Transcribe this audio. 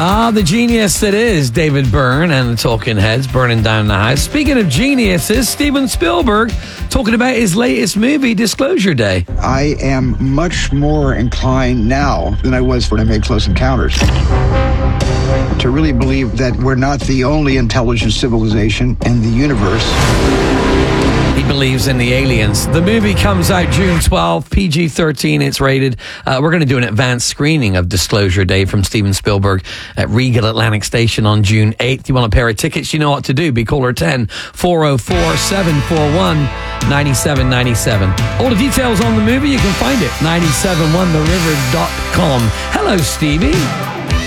The genius that is David Byrne and the Talking Heads burning down the house. Speaking of geniuses, Steven Spielberg talking about his latest movie, Disclosure Day. I am much more inclined now than I was when I made Close Encounters to really believe that we're not the only intelligent civilization in the universe. He believes in the aliens. The movie comes out June 12th, PG-13, it's rated. We're going to do an advanced screening of Disclosure Day from Steven Spielberg at Regal Atlantic Station on June 8th. You want a pair of tickets? You know what to do. Be caller 10-404-741-9797. All the details on the movie, you can find it, 971theriver.com. Hello, Stevie.